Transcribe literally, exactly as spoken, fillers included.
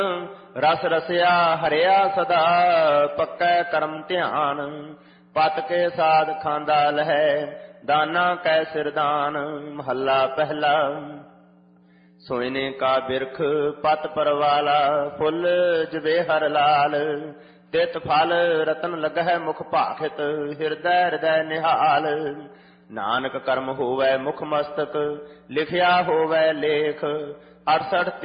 ਰਸ ਰਸਿਆ ਹਰਿਆ ਸਦਾ ਪੱਕੈ ਕਰਮ ਧਿਆਨ। ਪਤ ਕੇ ਸਾਧ ਖਾਂਦਾ ਲਹੈ ਦਾਨਾ ਕੈ ਸਿਰਦਾਨ। ਮਹੱਲਾ ਪਹਿਲਾ। ਸੋਇਨੇ ਕਾ ਬਿਰਖ ਪਤ ਪਰਵਾਲਾ ਫੁੱਲ ਜਵੇ ਹਰ ਲਾਲ। ਤਿਤ ਫਲ ਰਤਨ ਲਗਹਿ ਮੁਖ ਭਾਖਿਤ ਹਿਰਦੈ ਹਿਰਦੈ ਨਿਹਾਲ। ਨਾਨਕ ਕਰਮ ਹੋਵੈ ਮੁਖ ਮਸਤਕ ਲਿਖਿਆ ਹੋਵੈ ਲੇਖ। ਅਠਸਠ